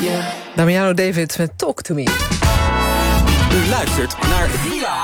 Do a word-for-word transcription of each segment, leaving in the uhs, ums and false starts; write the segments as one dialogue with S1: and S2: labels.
S1: Yeah.
S2: Damiano David met Talk to Me.
S3: U luistert naar Villa.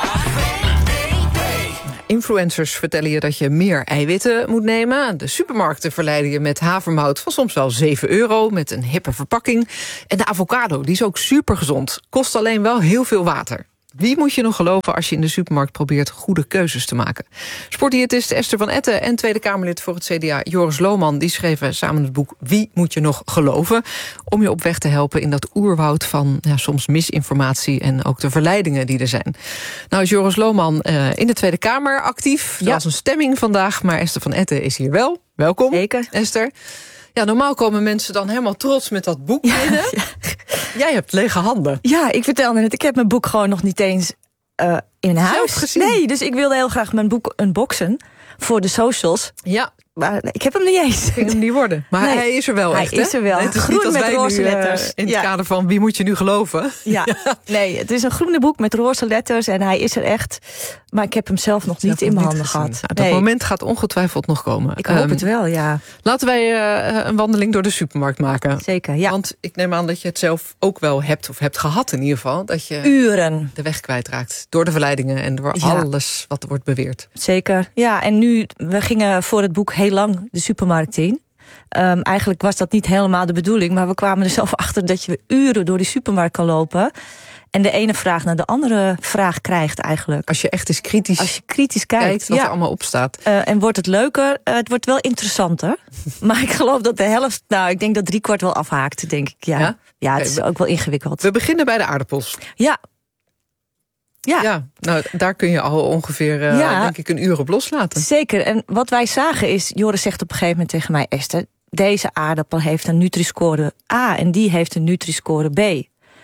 S2: Influencers vertellen je dat je meer eiwitten moet nemen. De supermarkten verleiden je met havermout van soms wel zeven euro... met een hippe verpakking. En de avocado, die is ook supergezond. Kost alleen wel heel veel water. Wie moet je nog geloven als je in de supermarkt probeert goede keuzes te maken? Sportdiëtist Esther van Etten en Tweede Kamerlid voor het C D A Joris Lohman... die schreven samen het boek Wie moet je nog geloven? Om je op weg te helpen in dat oerwoud van ja, soms misinformatie... en ook de verleidingen die er zijn. Nou is Joris Lohman uh, in de Tweede Kamer actief. Dat
S4: Ja.
S2: was een stemming vandaag, maar Esther van Etten is hier wel. Welkom,
S4: Zeker.
S2: Esther. Ja, normaal komen mensen dan helemaal trots met dat boek binnen.
S4: Ja.
S2: Jij hebt lege handen.
S4: Ja, ik vertelde het. Ik heb mijn boek gewoon nog niet eens uh, in huis
S2: gezien.
S4: Nee, dus ik wilde heel graag mijn boek unboxen voor de socials.
S2: Ja,
S4: Maar ik heb hem niet eens.
S2: ging hem niet worden. Maar
S4: Nee.
S2: hij is er wel
S4: Hij
S2: echt,
S4: is
S2: hè?
S4: er wel.
S2: Nee, het is
S4: Groen
S2: niet als
S4: met
S2: wij
S4: roze
S2: nu, uh,
S4: letters.
S2: in het
S4: Ja.
S2: kader van wie moet je nu geloven?
S4: Ja, nee, het is een groene boek met roze letters en hij is er echt. Maar ik heb hem zelf nog niet
S2: Zelf
S4: in
S2: nog
S4: mijn
S2: niet
S4: handen
S2: gezien.
S4: gehad.
S2: Nou, dat
S4: Nee.
S2: moment gaat ongetwijfeld nog komen.
S4: Ik hoop
S2: Um,
S4: het wel, ja.
S2: Laten wij uh, een wandeling door de supermarkt maken.
S4: Zeker, ja.
S2: Want ik neem aan dat je het zelf ook wel hebt, of hebt gehad in ieder geval. Dat je
S4: Uren.
S2: de weg kwijtraakt door de verleidingen en door
S4: Ja.
S2: alles wat er wordt beweerd.
S4: Zeker, ja. En nu, we gingen voor het boek heel lang de supermarkt in. Um, eigenlijk was dat niet helemaal de bedoeling, maar we kwamen er zelf achter dat je uren door die supermarkt kan lopen. En de ene vraag naar de andere vraag krijgt eigenlijk.
S2: Als je echt eens kritisch
S4: Als je kritisch kijkt,
S2: kijkt wat
S4: ja.
S2: er allemaal op staat.
S4: Uh, en wordt het leuker? Uh, het wordt wel interessanter. Maar ik geloof dat de helft, nou, ik denk dat driekwart wel afhaakt, denk ik. Ja,
S2: Ja?
S4: ja, het
S2: Oké,
S4: is
S2: we-
S4: ook wel ingewikkeld.
S2: We beginnen bij de aardappels.
S4: Ja. Ja,
S2: Ja, nou, daar kun je al ongeveer, uh,
S4: Ja.
S2: denk ik, een uur op loslaten.
S4: zeker. En wat wij zagen is, Joris zegt op een gegeven moment tegen mij, Esther, deze aardappel heeft een Nutri-score A en die heeft een Nutri-score B.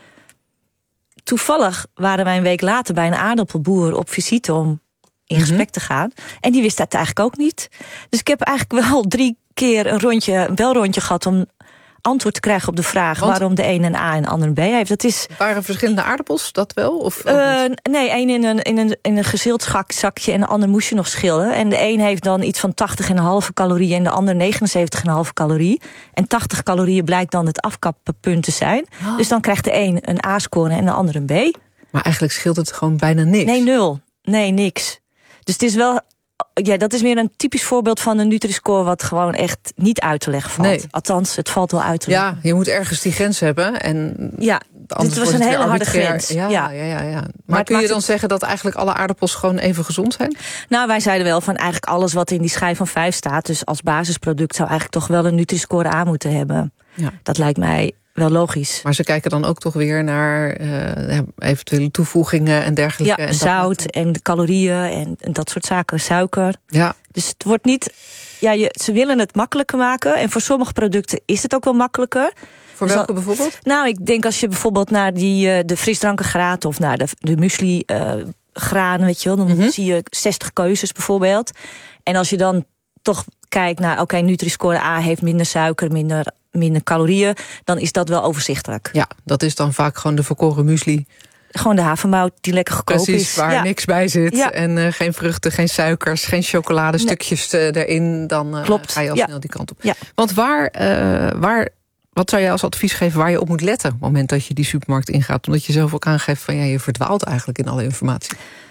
S4: Toevallig waren wij een week later bij een aardappelboer op visite om in gesprek
S2: Mm-hmm.
S4: te gaan. En die wist dat eigenlijk ook niet. Dus ik heb eigenlijk wel drie keer een rondje, een belrondje gehad om antwoord te krijgen op de vraag
S2: Want-
S4: waarom de een een A en de ander een B heeft. Dat is
S2: Waren verschillende aardappels, dat wel? Of ook
S4: Uh,
S2: niet?
S4: nee, één in een, in een, in een gezild schak- zakje en de ander moest je nog schillen. En de een heeft dan iets van tachtig komma vijf calorieën en de ander negenenzeventig komma vijf calorieën. En tachtig calorieën blijkt dan het afkappunt te zijn.
S2: Oh.
S4: Dus dan krijgt de een een A-score en de ander een B.
S2: Maar eigenlijk scheelt het gewoon bijna niks.
S4: Nee, nul. Nee, niks. Dus het is wel... Ja, dat is weer een typisch voorbeeld van een Nutri-score wat gewoon echt niet uit te leggen valt.
S2: Nee.
S4: Althans, het valt wel uit te leggen.
S2: Ja, je moet ergens die grens hebben. En
S4: Ja,
S2: anders
S4: dit was
S2: wordt
S4: een
S2: het
S4: hele
S2: weer
S4: harde
S2: arbitrair.
S4: grens.
S2: Ja, ja.
S4: Ja.
S2: Ja, ja, Maar,
S4: Maar het
S2: kun je
S4: maakt
S2: dan
S4: het-
S2: zeggen dat eigenlijk alle aardappels gewoon even gezond zijn?
S4: Nou, wij zeiden wel van eigenlijk alles wat in die schijf van vijf staat, dus als basisproduct zou eigenlijk toch wel een Nutri-score A moeten hebben.
S2: Ja.
S4: Dat lijkt mij wel logisch.
S2: Maar ze kijken dan ook toch weer naar uh, ja, eventuele toevoegingen en dergelijke.
S4: Ja,
S2: en dat
S4: zout
S2: maakt-
S4: en de calorieën en, en dat soort zaken, suiker.
S2: Ja,
S4: Dus het wordt niet... Ja, je, ze willen het makkelijker maken en voor sommige producten is het ook wel makkelijker.
S2: voor
S4: Dus
S2: welke
S4: al-
S2: bijvoorbeeld?
S4: Nou, ik denk als je bijvoorbeeld naar die, uh, de frisdrankengraad of naar de, de muesli uh, graan, weet je wel, dan
S2: Mhm.
S4: zie je zestig keuzes bijvoorbeeld. En als je dan toch kijkt naar, oké, okay, Nutri-score A heeft minder suiker, minder, minder calorieën, dan is dat wel overzichtelijk.
S2: Ja, dat is dan vaak gewoon de volkoren muesli.
S4: Gewoon de havermout die lekker goedkoop
S2: Precies,
S4: is.
S2: waar
S4: ja.
S2: niks bij zit.
S4: Ja.
S2: En uh, geen vruchten, geen suikers, geen chocoladestukjes uh, erin. Dan uh,
S4: Klopt,
S2: ga je al
S4: ja.
S2: snel die kant op.
S4: Ja.
S2: Want waar, uh, waar, wat zou jij als advies geven waar je op moet letten op het moment dat je die supermarkt ingaat? Omdat je zelf ook aangeeft van ja, je verdwaalt eigenlijk in alle informatie.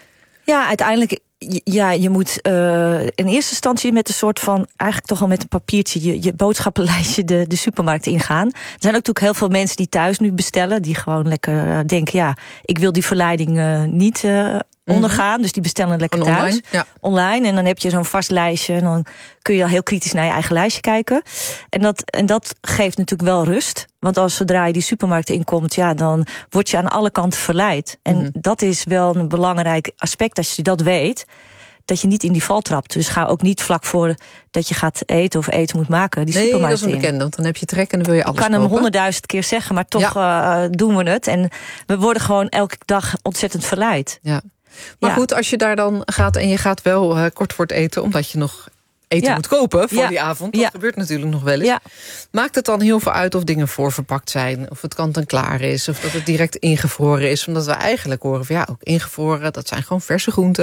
S4: Ja, uiteindelijk, ja, je moet uh, in eerste instantie met een soort van, eigenlijk toch al met een papiertje, je, je boodschappenlijstje de, de supermarkt ingaan. Er zijn ook natuurlijk heel veel mensen die thuis nu bestellen, die gewoon lekker uh, denken, ja, ik wil die verleiding uh, niet uh, ondergaan. Mm-hmm. Dus die bestellen lekker
S2: Van
S4: thuis.
S2: Online, ja.
S4: Online. En dan heb je zo'n vast lijstje. En dan kun je al heel kritisch naar je eigen lijstje kijken. En dat, en dat geeft natuurlijk wel rust. Want als zodra je die supermarkt inkomt, ja, dan word je aan alle kanten verleid. En mm-hmm. dat is wel een belangrijk aspect als je dat weet. Dat je niet in die val trapt. Dus ga ook niet vlak voor dat je gaat eten of eten moet maken die
S2: nee,
S4: supermarkt
S2: dat is een bekende, want dan heb je trek en dan wil je alles
S4: Ik kan hem
S2: kopen.
S4: honderdduizend keer zeggen, maar toch ja. uh, doen we het. En we worden gewoon elke dag ontzettend verleid.
S2: Ja. Maar ja. goed, als je daar dan gaat en je gaat wel uh, kort voor het eten, omdat je nog eten
S4: ja.
S2: moet kopen voor
S4: ja.
S2: die avond. Dat
S4: ja.
S2: gebeurt natuurlijk nog wel eens.
S4: Ja.
S2: Maakt het dan heel veel uit of dingen voorverpakt zijn? Of het kant-en-klaar is? Of dat het direct ingevroren is? Omdat we eigenlijk horen van ja, ook ingevroren, dat zijn gewoon verse groenten.
S4: Ja.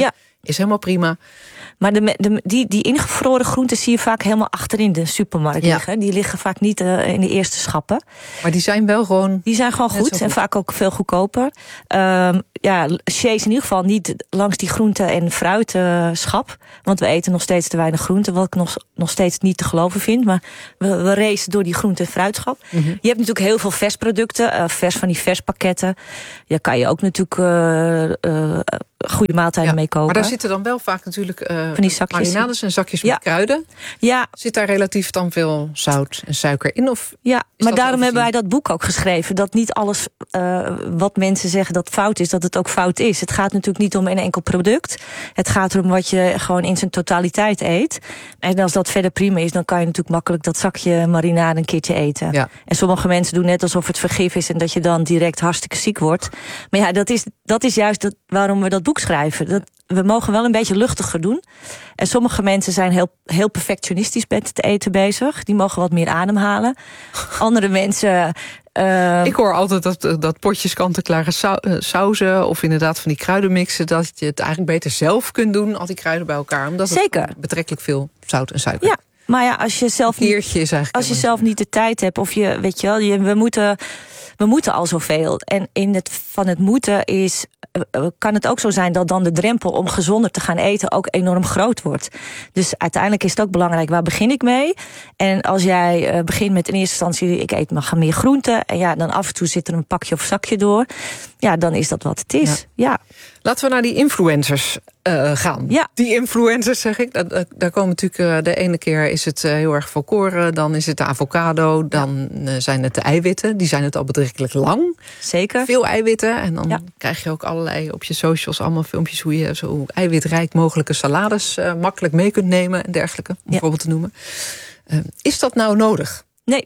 S2: is helemaal prima.
S4: Maar de, de, die, die ingevroren groenten zie je vaak helemaal achterin de supermarkt
S2: Ja.
S4: liggen. Die liggen vaak niet uh, in de eerste schappen.
S2: Maar die zijn wel gewoon...
S4: Die zijn gewoon goed,
S2: goed
S4: en vaak ook veel goedkoper. Um, ja, Sjees in ieder geval niet langs die groente- en fruitschap. Uh, want we eten nog steeds te weinig groenten, wat ik nog, nog steeds niet te geloven vind. Maar we, we racen door die groente- en fruitschap. Mm-hmm. Je hebt natuurlijk heel veel versprodukten, uh, vers van die verspakketten. Daar kan je ook natuurlijk uh, uh, goede maaltijden
S2: ja,
S4: mee koken.
S2: Maar daar zitten dan wel vaak natuurlijk uh,
S4: van die zakjes.
S2: marinades en zakjes
S4: ja.
S2: met kruiden.
S4: Ja.
S2: Zit daar relatief dan veel zout en suiker in? Of
S4: ja, maar daarom hebben wij dat boek ook geschreven. Dat niet alles uh, wat mensen zeggen dat fout is, dat het ook fout is. Het gaat natuurlijk niet om een enkel product. Het gaat erom wat je gewoon in zijn totaliteit eet. En als dat verder prima is, dan kan je natuurlijk makkelijk dat zakje marinade een keertje eten.
S2: Ja.
S4: En sommige mensen doen net alsof het vergif is en dat je dan direct hartstikke ziek wordt. Maar ja, dat is, dat is juist dat, waarom we dat boek schrijven. Dat, we mogen wel een beetje luchtiger doen. En sommige mensen zijn heel, heel perfectionistisch met het eten bezig. Die mogen wat meer ademhalen. Andere mensen... Uh,
S2: ik hoor altijd dat, dat potjes kant-en-klare sau, uh, sauzen... of inderdaad van die kruidenmixen... dat je het eigenlijk beter zelf kunt doen, al die kruiden bij elkaar. Omdat
S4: Zeker.
S2: Het betrekkelijk veel zout en suiker.
S4: Ja, maar ja, als je zelf niet,
S2: is eigenlijk
S4: als je zelf niet de tijd hebt... of je, weet je wel, je, we, moeten, we moeten al zoveel. En in het, van het moeten is... kan het ook zo zijn dat dan de drempel om gezonder te gaan eten ook enorm groot wordt. Dus uiteindelijk is het ook belangrijk, waar begin ik mee? En als jij uh, begint met in eerste instantie, ik eet maar meer groenten, en ja, dan af en toe zit er een pakje of zakje door, ja, dan is dat wat het is. Ja. ja.
S2: Laten we naar die influencers uh, gaan.
S4: Ja.
S2: Die influencers, zeg ik. Daar, daar komen natuurlijk, uh, de ene keer is het uh, heel erg volkoren, dan is het de avocado, dan ja. uh, zijn het de eiwitten. Die zijn het al betrekkelijk lang.
S4: Zeker.
S2: Veel eiwitten. En dan
S4: ja.
S2: krijg je ook allerlei op je socials allemaal filmpjes hoe je zo eiwitrijk mogelijke salades uh, makkelijk mee kunt nemen en dergelijke, om ja. bijvoorbeeld te noemen. Uh, is dat nou nodig?
S4: Nee.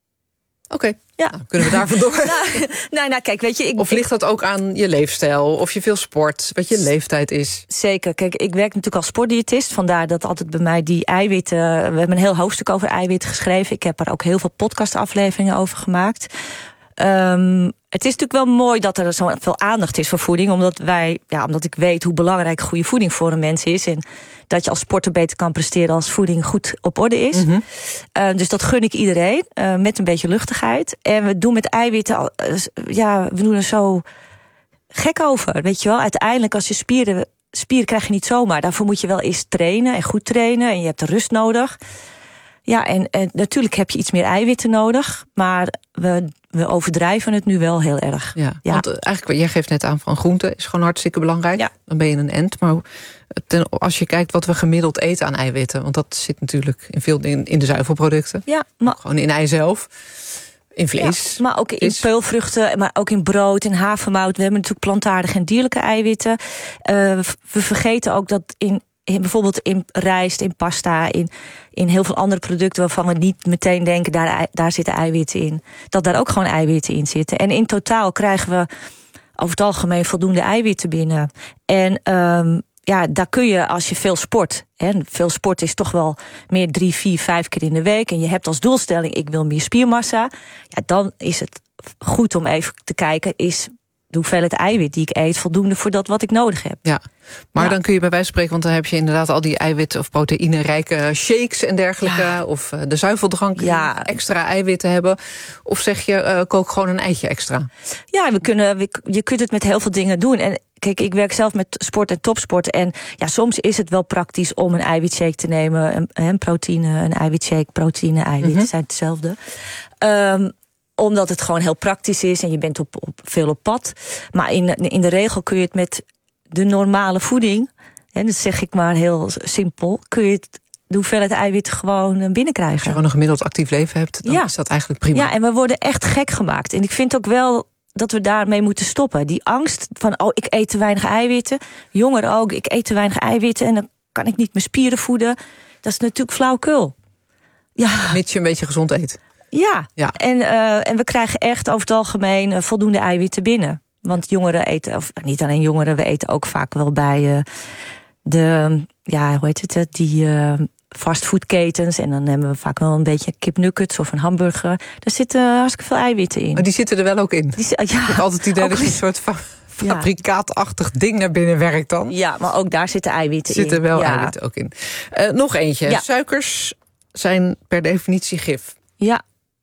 S2: Oké. Okay.
S4: Ja.
S2: Nou, kunnen we daar vandoor?
S4: nou, nou, nou, kijk, weet je... Ik,
S2: of ligt dat ook aan je leefstijl? Of je veel sport? Wat je leeftijd is?
S4: Zeker. Kijk, ik werk natuurlijk als sportdiëtist. Vandaar dat altijd bij mij die eiwitten... We hebben een heel hoofdstuk over eiwitten geschreven. Ik heb er ook heel veel podcastafleveringen over gemaakt. Um, het is natuurlijk wel mooi dat er zoveel aandacht is voor voeding. Omdat wij, ja, omdat ik weet hoe belangrijk goede voeding voor een mens is. En dat je als sporter beter kan presteren als voeding goed op orde is. Mm-hmm. Uh, dus dat gun ik iedereen. Uh, met een beetje luchtigheid. En we doen met eiwitten, uh, ja, we doen er zo gek over. Weet je wel, uiteindelijk als je spieren, spieren krijg je niet zomaar. Daarvoor moet je wel eerst trainen en goed trainen. En je hebt de rust nodig. Ja, en, en natuurlijk heb je iets meer eiwitten nodig. Maar we, we overdrijven het nu wel heel erg.
S2: Ja, ja. Want uh, eigenlijk, jij geeft net aan van groenten is gewoon hartstikke belangrijk. Ja. Dan ben je een end. Maar ten, als je kijkt wat we gemiddeld eten aan eiwitten. Want dat zit natuurlijk in veel in, in de zuivelproducten. Ja, maar gewoon in ei zelf. In vlees.
S4: Ja, maar ook in is... peulvruchten, maar ook in brood, in havermout. We hebben natuurlijk plantaardige en dierlijke eiwitten. Uh, we vergeten ook dat in... bijvoorbeeld in rijst, in pasta, in, in heel veel andere producten waarvan we niet meteen denken, daar, daar zitten eiwitten in. Dat daar ook gewoon eiwitten in zitten. En in totaal krijgen we over het algemeen voldoende eiwitten binnen. En um, ja, daar kun je als je veel sport, hè, veel sport is toch wel meer drie, vier, vijf keer in de week. En je hebt als doelstelling, ik wil meer spiermassa. Ja, dan is het goed om even te kijken, is de hoeveelheid eiwit die ik eet voldoende voor dat wat ik nodig heb.
S2: Ja, maar
S4: ja.
S2: dan kun je bij wijze van spreken, want dan heb je inderdaad al die eiwit- of proteïnerijke shakes en dergelijke, ja. of de zuiveldrank
S4: ja.
S2: die extra eiwitten hebben. Of zeg je, uh, kook gewoon een eitje extra? Ja,
S4: we kunnen, we, je kunt het met heel veel dingen doen. En kijk, ik werk zelf met sport en topsport. En ja, soms is het wel praktisch om een eiwitshake te nemen. Een, een proteïne, een eiwitshake, proteïne, eiwit, mm-hmm. zijn hetzelfde. Um, Omdat het gewoon heel praktisch is en je bent op, op, veel op pad. Maar in, in de regel kun je het met de normale voeding, en dat zeg ik maar heel simpel, kun je het, de hoeveelheid eiwitten gewoon binnenkrijgen.
S2: Als je gewoon een gemiddeld actief leven hebt, dan ja. is dat eigenlijk prima.
S4: Ja, en we worden echt gek gemaakt. En ik vind ook wel dat we daarmee moeten stoppen. Die angst van, oh, ik eet te weinig eiwitten. Jongeren ook, ik eet te weinig eiwitten en dan kan ik niet mijn spieren voeden. Dat is natuurlijk flauwekul.
S2: Ja. Mits je een beetje gezond eet.
S4: Ja, ja. En, uh, en we krijgen echt over het algemeen uh, voldoende eiwitten binnen. Want jongeren eten, of niet alleen jongeren, we eten ook vaak wel bij uh, de, ja, hoe heet het, die uh, fastfoodketens. En dan hebben we vaak wel een beetje kipnuggets of een hamburger. Daar zitten hartstikke veel eiwitten in.
S2: Maar die zitten er wel ook in?
S4: Die, ja,
S2: ik heb altijd het idee dat je een soort van fabrikaatachtig ding naar binnen werkt dan.
S4: Ja, maar ook daar zitten eiwitten in.
S2: Zitten wel
S4: ja.
S2: eiwitten ook in. Uh, nog eentje. Ja. Suikers zijn per definitie gif.
S4: Ja.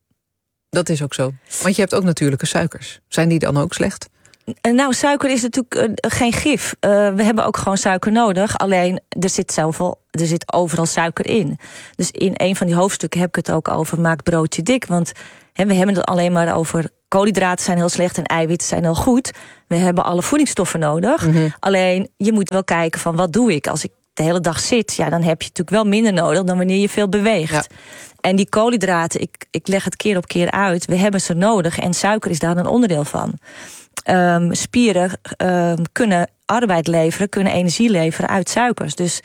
S2: Dat is ook zo. Want je hebt ook natuurlijke suikers. Zijn die dan ook slecht?
S4: Nou, suiker is natuurlijk uh, geen gif. Uh, we hebben ook gewoon suiker nodig. Alleen, er zit zoveel, er zit overal suiker in. Dus in een van die hoofdstukken heb ik het ook over maak broodje dik. Want he, we hebben het alleen maar over koolhydraten zijn heel slecht en eiwitten zijn heel goed. We hebben alle voedingsstoffen nodig. Mm-hmm. Alleen, je moet wel kijken van wat doe ik? Als ik de hele dag zit, ja, dan heb je natuurlijk wel minder nodig dan wanneer je veel beweegt. Ja. En die koolhydraten, ik, ik leg het keer op keer uit, we hebben ze nodig en suiker is daar een onderdeel van. Um, spieren um, kunnen arbeid leveren, kunnen energie leveren uit suikers. Dus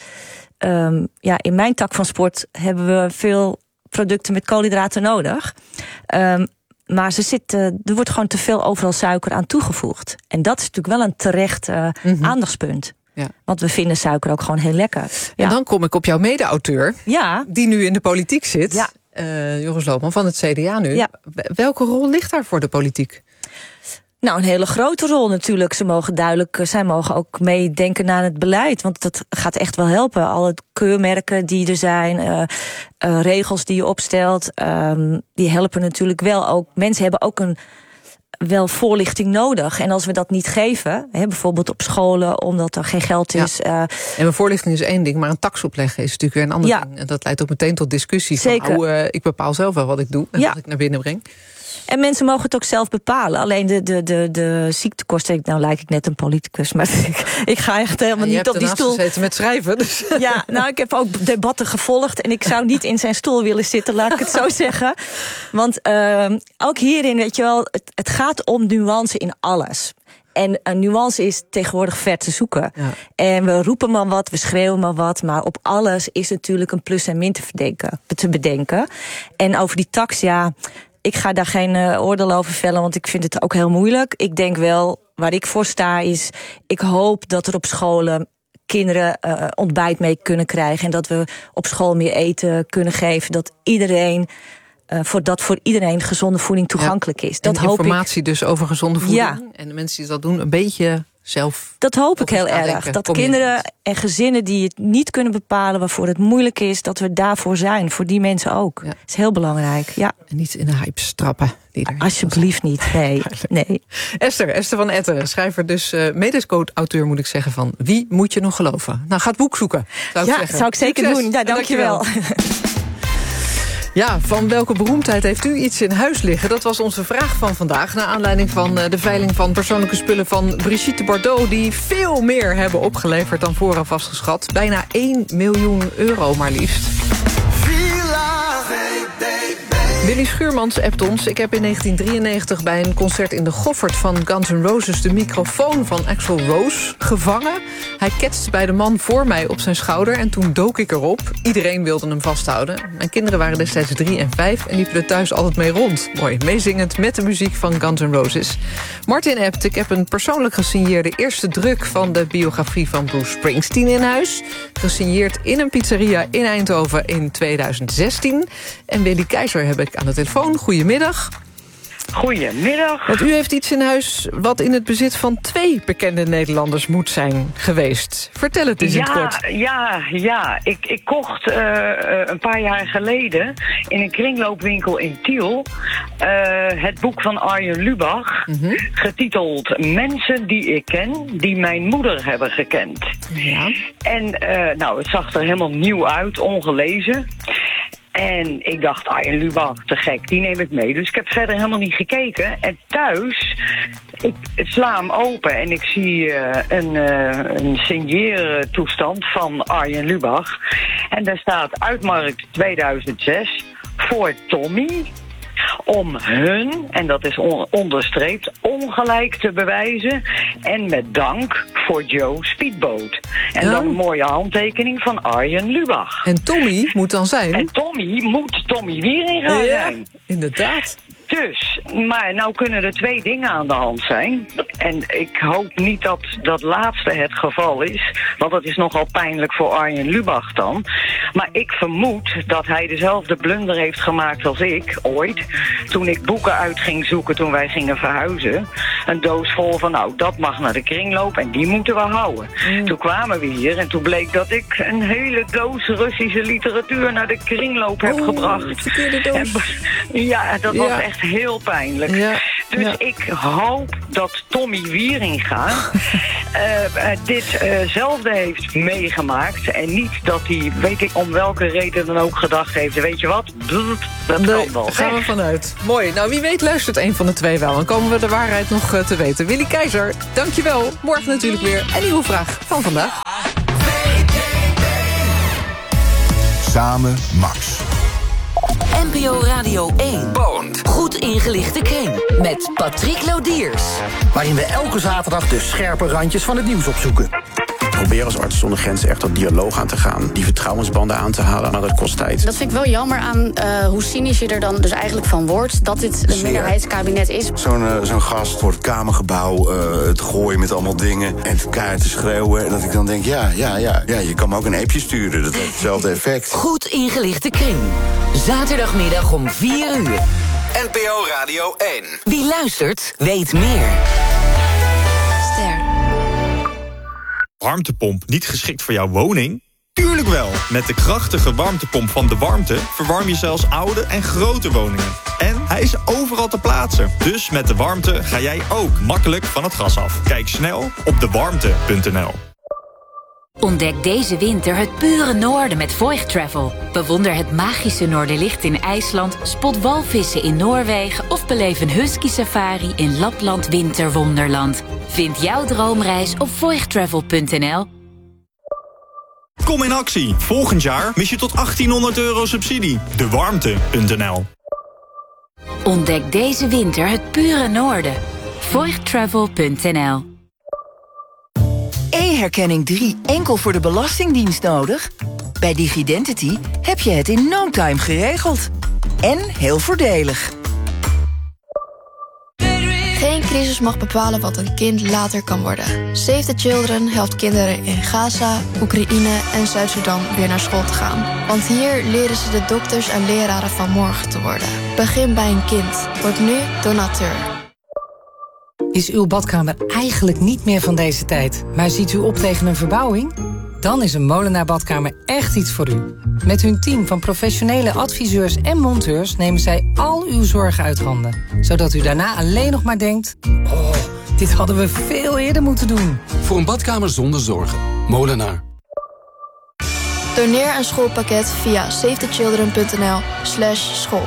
S4: um, ja, in mijn tak van sport hebben we veel producten met koolhydraten nodig. Um, maar ze zitten, er wordt gewoon te veel overal suiker aan toegevoegd. En dat is natuurlijk wel een terecht uh, mm-hmm. aandachtspunt. Ja. Want we vinden suiker ook gewoon heel lekker.
S2: Ja. En dan kom ik op jouw mede-auteur,
S4: ja.
S2: die nu in de politiek zit.
S4: Ja.
S2: Uh, Joris Loopman van het C D A nu. Ja. Welke rol ligt daar voor de politiek?
S4: Nou, een hele grote rol natuurlijk. Ze mogen duidelijk, zij mogen ook meedenken naar het beleid. Want dat gaat echt wel helpen. Alle keurmerken die er zijn, uh, uh, regels die je opstelt, um, die helpen natuurlijk wel ook. Mensen hebben ook een wel voorlichting nodig. En als we dat niet geven, hè, bijvoorbeeld op scholen, omdat er geen geld is.
S2: Ja. Uh, en mijn voorlichting is één ding, maar een tax opleggen is natuurlijk weer een ander
S4: ja.
S2: ding. En dat leidt ook meteen tot discussie.
S4: Zeker.
S2: Van, oh, uh, ik bepaal zelf wel wat ik doe en
S4: ja.
S2: wat ik naar binnen breng.
S4: En mensen mogen het ook zelf bepalen. Alleen de, de, de, de ziektekosten, nou lijk ik net een politicus, maar ik, ik ga echt helemaal
S2: ja,
S4: niet op die stoel.
S2: Je hebt gezeten met schrijven. Dus.
S4: Ja, nou, ik heb ook debatten gevolgd en ik zou niet in zijn stoel willen zitten, laat ik het zo zeggen. Want uh, ook hierin, weet je wel, het, het gaat om nuance in alles. En een nuance is tegenwoordig ver te zoeken. Ja. En we roepen maar wat, we schreeuwen maar wat, maar op alles is natuurlijk een plus en min te bedenken. Te bedenken. En over die tax, ja, ik ga daar geen uh, oordeel over vellen, want ik vind het ook heel moeilijk. Ik denk wel, waar ik voor sta is, ik hoop dat er op scholen kinderen uh, ontbijt mee kunnen krijgen en dat we op school meer eten kunnen geven, dat iedereen Uh, voor dat voor iedereen gezonde voeding toegankelijk is. Dat
S2: en
S4: hoop
S2: informatie
S4: ik.
S2: dus over gezonde voeding.
S4: Ja.
S2: En de mensen die dat doen, een beetje zelf.
S4: Dat hoop ik heel erg. Dat Kom kinderen en gezinnen die het niet kunnen bepalen, waarvoor het moeilijk is, dat we daarvoor zijn. Voor die mensen ook. Ja. Dat is heel belangrijk. Ja.
S2: En niet in de hype strappen. Die er
S4: Alsjeblieft niet. Nee. nee.
S2: Esther, Esther van Etteren, schrijver dus, uh, mede-auteur moet ik zeggen van Wie moet je nog geloven? Nou, ga het boek zoeken. Zou ik
S4: ja,
S2: zeggen.
S4: zou ik zeker
S2: Succes.
S4: doen. Ja, dankjewel.
S2: dankjewel. Ja, van welke beroemdheid heeft u iets in huis liggen? Dat was onze vraag van vandaag. Naar aanleiding van de veiling van persoonlijke spullen van Brigitte Bardot, die veel meer hebben opgeleverd dan vooraf vastgeschat. Bijna één miljoen euro maar liefst. Willy Schuurmans appt ons. Ik heb in negentien drieënnegentig bij een concert in de Goffert van Guns N' Roses de microfoon van Axl Rose gevangen. Hij ketste bij de man voor mij op zijn schouder en toen dook ik erop. Iedereen wilde hem vasthouden. Mijn kinderen waren destijds drie en vijf en liepen er thuis altijd mee rond. Mooi, meezingend met de muziek van Guns N' Roses. Martin appt, ik heb een persoonlijk gesigneerde eerste druk van de biografie van Bruce Springsteen in huis. Gesigneerd in een pizzeria in Eindhoven in tweeduizend zestien. En Willy Keizer heb ik aan de telefoon. Goedemiddag.
S1: Goedemiddag.
S2: Want u heeft iets in huis wat in het bezit van twee bekende Nederlanders moet zijn geweest. Vertel het eens in het kort.
S1: Ja, ja. Ik, ik kocht uh, een paar jaar geleden in een kringloopwinkel in Tiel uh, het boek van Arjen Lubach, mm-hmm. getiteld Mensen die ik ken, die mijn moeder hebben gekend.
S2: Ja.
S1: En uh, nou, het zag er helemaal nieuw uit, ongelezen. En ik dacht, Arjen Lubach, te gek, die neem ik mee. Dus ik heb verder helemaal niet gekeken. En thuis, ik sla hem open en ik zie uh, een, uh, een signeertoestand van Arjen Lubach. En daar staat uitmarkt tweeduizend zes voor Tommy. Om hun, en dat is on- onderstreept, ongelijk te bewijzen. En met dank voor Joe Speedboat. En
S2: ja.
S1: dan een mooie handtekening van Arjen Lubach.
S2: En Tommy moet dan zijn?
S1: En Tommy moet Tommy Wieringa
S2: ja,
S1: zijn.
S2: Inderdaad.
S1: Dus, maar nou kunnen er twee dingen aan de hand zijn. En ik hoop niet dat dat laatste het geval is. Want dat is nogal pijnlijk voor Arjen Lubach dan. Maar ik vermoed dat hij dezelfde blunder heeft gemaakt als ik ooit. Toen ik boeken uit ging zoeken toen wij gingen verhuizen. Een doos vol van nou, dat mag naar de kringloop en die moeten we houden. Mm. Toen kwamen we hier en toen bleek dat ik een hele doos Russische literatuur naar de kringloop heb oh, gebracht. Verkeerde doos. En, ja, dat ja. was echt heel pijnlijk. Ja. Dus ja. ik hoop dat Tommy Wieringa uh, ditzelfde uh, heeft meegemaakt. En niet dat hij, weet ik om welke reden dan ook gedacht heeft. Weet je wat? Dat
S2: nee,
S1: kan wel.
S2: Daar gaan we vanuit. Mooi. Nou, wie weet luistert een van de twee wel. Dan komen we de waarheid nog uh, te weten. Willy Keizer, dankjewel. Morgen natuurlijk weer een nieuwe vraag van vandaag.
S5: Samen Max.
S6: N P O Radio één.
S3: Bond.
S6: Goed ingelichte kring. Met Patrick Lodiers.
S7: Waarin we elke zaterdag de scherpe randjes van het nieuws opzoeken.
S8: Probeer als Artsen zonder Grenzen echt dat dialoog aan te gaan. Die vertrouwensbanden aan te halen, maar dat kost tijd.
S9: Dat vind ik wel jammer aan uh, hoe cynisch je er dan dus eigenlijk van wordt. Dat dit een minderheidskabinet is.
S10: Zo'n uh, zo'n gast voor het Kamergebouw uh, het gooien met allemaal dingen. En het keihard te schreeuwen. En dat ik dan denk, ja, ja, ja, ja, je kan me ook een appje sturen. Dat heeft hetzelfde effect.
S6: Goed ingelichte kring. Zaterdagmiddag om vier uur.
S3: N P O Radio één.
S6: Wie luistert, weet meer.
S11: Ster.
S12: Warmtepomp niet geschikt voor jouw woning? Tuurlijk wel! Met de krachtige warmtepomp van De Warmte verwarm je zelfs oude en grote woningen. En hij is overal te plaatsen. Dus met De Warmte ga jij ook makkelijk van het gas af. Kijk snel op de warmte punt n l.
S13: Ontdek deze winter het pure noorden met Voigt Travel. Bewonder het magische Noorderlicht in IJsland, spot walvissen in Noorwegen of beleef een husky safari in Lapland Winterwonderland. Vind jouw droomreis op voigt travel punt n l.
S12: Kom in actie. Volgend jaar mis je tot achttienhonderd euro subsidie. de warmte punt n l.
S13: Ontdek deze winter het pure noorden. voigt travel punt n l.
S14: E-herkenning drie enkel voor de Belastingdienst nodig? Bij Digidentity heb je het in no time geregeld. En heel voordelig.
S11: Geen crisis mag bepalen wat een kind later kan worden. Save the Children helpt kinderen in Gaza, Oekraïne en Zuid-Soedan weer naar school te gaan. Want hier leren ze de dokters en leraren van morgen te worden. Begin bij een kind. Word nu donateur.
S15: Is uw badkamer eigenlijk niet meer van deze tijd, maar ziet u op tegen een verbouwing? Dan is een Molenaar Badkamer echt iets voor u. Met hun team van professionele adviseurs en monteurs nemen zij al uw zorgen uit handen. Zodat u daarna alleen nog maar denkt, oh, dit hadden we veel eerder moeten doen.
S16: Voor een badkamer zonder zorgen. Molenaar.
S11: Doneer een schoolpakket via save the children punt n l slash school.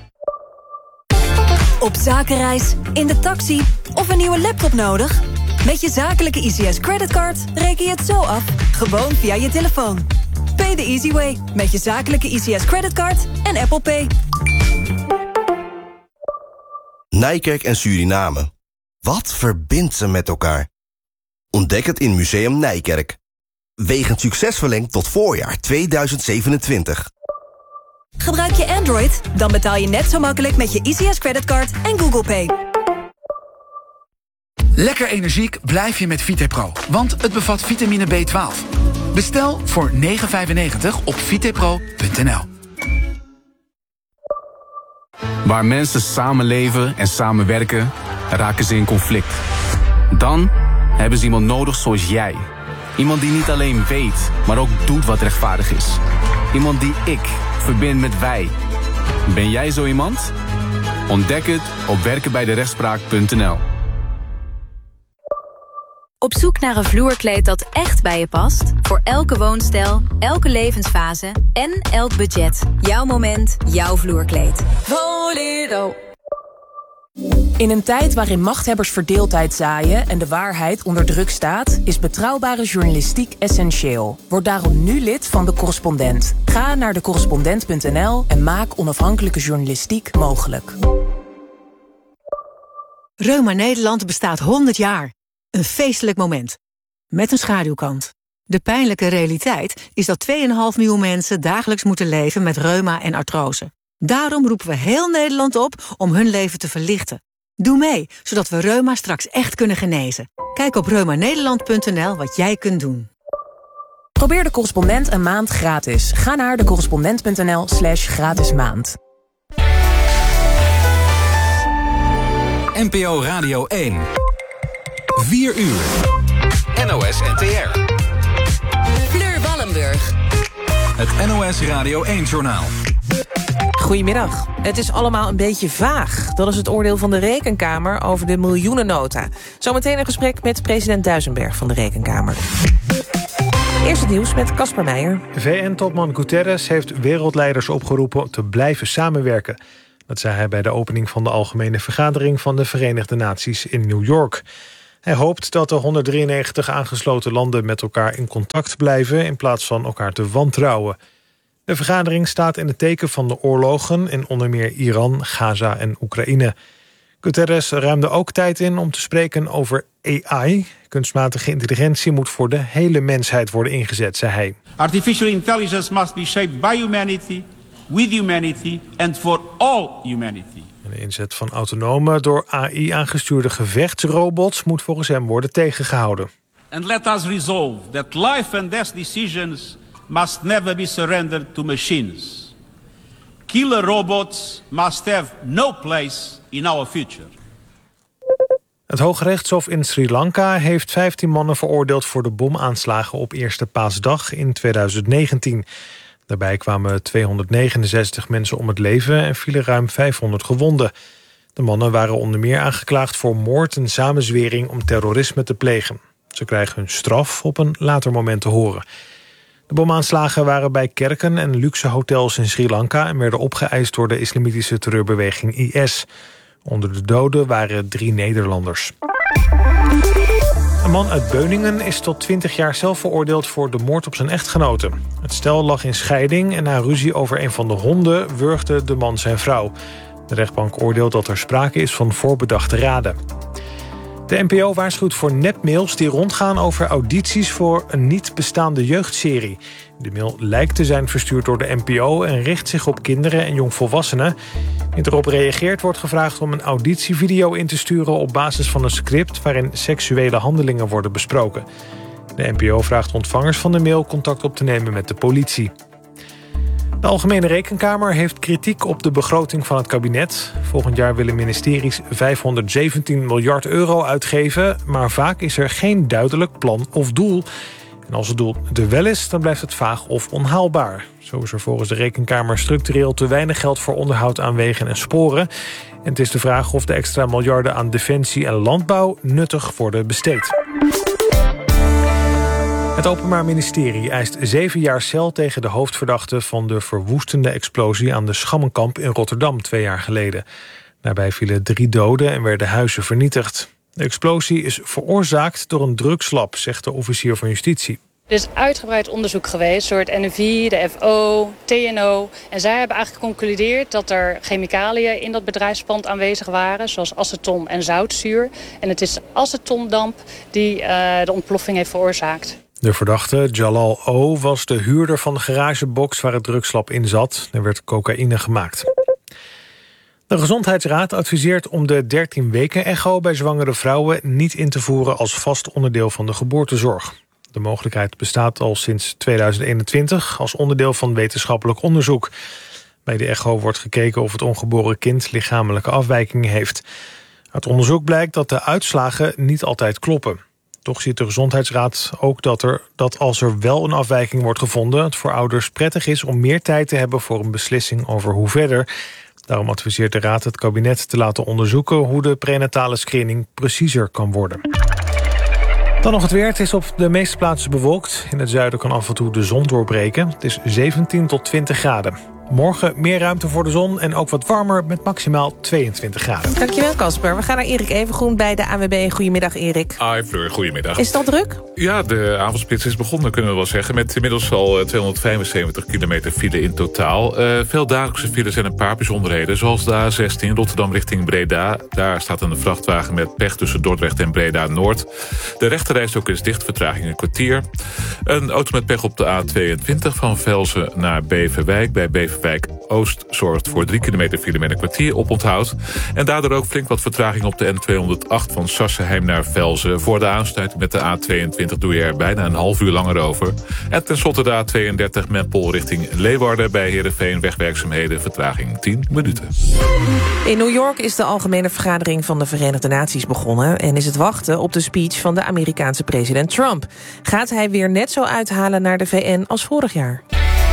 S17: Op zakenreis, in de taxi of een nieuwe laptop nodig? Met je zakelijke I C S creditcard reken je het zo af, gewoon via je telefoon. Pay the easy way, met je zakelijke I C S creditcard en Apple Pay.
S18: Nijkerk en Suriname. Wat verbindt ze met elkaar? Ontdek het in Museum Nijkerk. Wegens succes verlengd tot voorjaar tweeduizend zevenentwintig.
S17: Gebruik je Android? Dan betaal je net zo makkelijk met je I C S creditcard en Google Pay.
S19: Lekker energiek blijf je met Vitepro, want het bevat vitamine B twaalf. Bestel voor negen vijfennegentig op vitepro punt n l.
S20: Waar mensen samenleven en samenwerken, raken ze in conflict. Dan hebben ze iemand nodig zoals jij. Iemand die niet alleen weet, maar ook doet wat rechtvaardig is. Iemand die ik verbind met wij. Ben jij zo iemand? Ontdek het op werken bij de rechtspraak punt n l.
S21: Op zoek naar een vloerkleed dat echt bij je past? Voor elke woonstijl, elke levensfase en elk budget. Jouw moment, jouw vloerkleed.
S22: Volero. In een tijd waarin machthebbers verdeeldheid zaaien en de waarheid onder druk staat, is betrouwbare journalistiek essentieel. Word daarom nu lid van De Correspondent. Ga naar de correspondent punt n l en maak onafhankelijke journalistiek mogelijk.
S23: Reuma Nederland bestaat honderd jaar. Een feestelijk moment. Met een schaduwkant. De pijnlijke realiteit is dat twee komma vijf miljoen mensen dagelijks moeten leven met reuma en artrose. Daarom roepen we heel Nederland op om hun leven te verlichten. Doe mee, zodat we reuma straks echt kunnen genezen. Kijk op reumanederland punt n l wat jij kunt doen.
S22: Probeer De Correspondent een maand gratis. Ga naar decorrespondent punt n l slash gratis maand.
S3: N P O Radio één. vier uur. N O S N T R.
S6: Fleur Wallenburg.
S3: Het N O S Radio één-journaal.
S1: Goedemiddag. Het is allemaal een beetje vaag. Dat is het oordeel van de Rekenkamer over de miljoenennota. Zometeen een gesprek met president Duisenberg van de Rekenkamer. Eerst het nieuws met Casper Meijer.
S2: V N-topman Guterres heeft wereldleiders opgeroepen te blijven samenwerken. Dat zei hij bij de opening van de Algemene Vergadering van de Verenigde Naties in New York. Hij hoopt dat de honderddrieënnegentig aangesloten landen met elkaar in contact blijven in plaats van elkaar te wantrouwen. De vergadering staat in het teken van de oorlogen in onder meer Iran, Gaza en Oekraïne. Guterres ruimde ook tijd in om te spreken over A I. Kunstmatige intelligentie moet voor de hele mensheid worden ingezet, zei hij.
S4: Artificial intelligence must be shaped by humanity, with humanity and for all humanity.
S2: De inzet van autonome, door A I aangestuurde gevechtsrobots moet volgens hem worden tegengehouden.
S4: And let us resolve that life and death decisions must never be surrendered to machines. Killer robots must have no place in our future.
S2: Het Hooggerechtshof in Sri Lanka heeft vijftien mannen veroordeeld voor de bomaanslagen op Eerste Paasdag in tweeduizend negentien. Daarbij kwamen tweehonderdnegenenzestig mensen om het leven en vielen ruim vijfhonderd gewonden. De mannen waren onder meer aangeklaagd voor moord en samenzwering om terrorisme te plegen. Ze krijgen hun straf op een later moment te horen. De bomaanslagen waren bij kerken en luxe hotels in Sri Lanka en werden opgeëist door de islamitische terreurbeweging I S. Onder de doden waren drie Nederlanders. Een man uit Beuningen is tot twintig jaar zelf veroordeeld voor de moord op zijn echtgenote. Het stel lag in scheiding en na ruzie over een van de honden wurgde de man zijn vrouw. De rechtbank oordeelt dat er sprake is van voorbedachte raden. De N P O waarschuwt voor nepmails die rondgaan over audities voor een niet bestaande jeugdserie. De mail lijkt te zijn verstuurd door de N P O en richt zich op kinderen en jongvolwassenen. Wie erop reageert wordt gevraagd om een auditievideo in te sturen op basis van een script waarin seksuele handelingen worden besproken. De N P O vraagt ontvangers van de mail contact op te nemen met de politie. De Algemene Rekenkamer heeft kritiek op de begroting van het kabinet. Volgend jaar willen ministeries vijfhonderdzeventien miljard euro uitgeven, maar vaak is er geen duidelijk plan of doel. En als het doel er wel is, dan blijft het vaag of onhaalbaar. Zo is er volgens de Rekenkamer structureel te weinig geld voor onderhoud aan wegen en sporen. En het is de vraag of de extra miljarden aan defensie en landbouw nuttig worden besteed. Het Openbaar Ministerie eist zeven jaar cel tegen de hoofdverdachte van de verwoestende explosie aan de Schammenkamp in Rotterdam twee jaar geleden. Daarbij vielen drie doden en werden huizen vernietigd. De explosie is veroorzaakt door een drugslab, zegt de officier van justitie.
S24: Er is uitgebreid onderzoek geweest door het N N V, de F O, T N O. En zij hebben eigenlijk geconcludeerd dat er chemicaliën in dat bedrijfspand aanwezig waren, zoals aceton en zoutzuur. En het is acetondamp die uh, de ontploffing heeft veroorzaakt.
S2: De verdachte, Jalal O., was de huurder van de garagebox waar het drugslab in zat. Er werd cocaïne gemaakt. De Gezondheidsraad adviseert om de dertien weken echo bij zwangere vrouwen niet in te voeren als vast onderdeel van de geboortezorg. De mogelijkheid bestaat al sinds tweeduizend eenentwintig als onderdeel van wetenschappelijk onderzoek. Bij de echo wordt gekeken of het ongeboren kind lichamelijke afwijkingen heeft. Uit onderzoek blijkt dat de uitslagen niet altijd kloppen. Toch ziet de Gezondheidsraad ook dat, er, dat als er wel een afwijking wordt gevonden, het voor ouders prettig is om meer tijd te hebben voor een beslissing over hoe verder. Daarom adviseert de Raad het kabinet te laten onderzoeken hoe de prenatale screening preciezer kan worden. Dan nog het weer. Het is op de meeste plaatsen bewolkt. In het zuiden kan af en toe de zon doorbreken. Het is zeventien tot twintig graden. Morgen meer ruimte voor de zon en ook wat warmer met maximaal tweeëntwintig graden.
S1: Dankjewel, Casper. We gaan naar Erik Evengroen bij de A N W B. Goedemiddag, Erik.
S25: Hi, Fleur. Goedemiddag.
S1: Is het al druk?
S25: Ja, de avondspits is begonnen, kunnen we wel zeggen. Met inmiddels al tweehonderdvijfenzeventig kilometer file in totaal. Uh, veel dagelijkse files en een paar bijzonderheden. Zoals de A zestien Rotterdam richting Breda. Daar staat een vrachtwagen met pech tussen Dordrecht en Breda-Noord. De rechterrijstrook is dicht, vertraging een kwartier. Een auto met pech op de A tweeëntwintig van Velzen naar Beverwijk. Bij Beverwijk Wijk Oost zorgt voor drie kilometer file met een kwartier oponthoud. En daardoor ook flink wat vertraging op de N tweehonderdacht van Sassenheim naar Velzen. Voor de aansluiting met de A tweeëntwintig doe je er bijna een half uur langer over. En tenslotte de A tweeëndertig Meppel richting Leeuwarden bij Heerenveen wegwerkzaamheden, vertraging tien minuten.
S1: In New York is de Algemene Vergadering van de Verenigde Naties begonnen en is het wachten op de speech van de Amerikaanse president Trump. Gaat hij weer net zo uithalen naar de V N als vorig jaar?